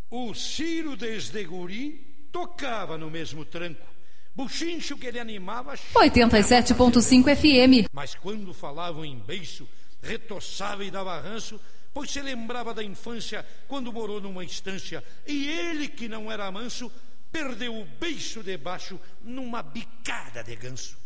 O Ciro desde guri tocava no mesmo tranco. Buchincho que ele animava 87.5 FM. Mas quando falavam em beiço, retoçava e dava ranço, pois se lembrava da infância quando morou numa estância, e ele que não era manso perdeu o beiço debaixo numa bicada de ganso.